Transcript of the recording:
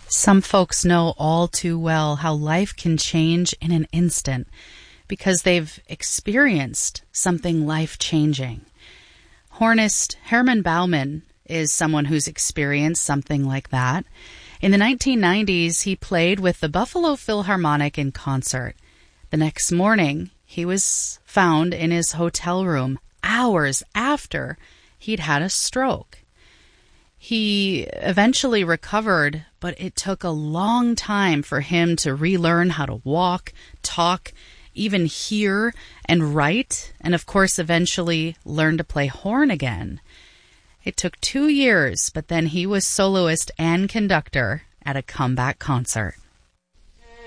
Some folks know all too well how life can change in an instant because they've experienced something life-changing. Hornist Herman Bauman is someone who's experienced something like that. In the 1990s, he played with the Buffalo Philharmonic in concert. The next morning, he was found in his hotel room hours after he'd had a stroke. He eventually recovered, but it took a long time for him to relearn how to walk, talk, even hear and write, and of course eventually learn to play horn again. It took 2 years, but then he was soloist and conductor at a comeback concert.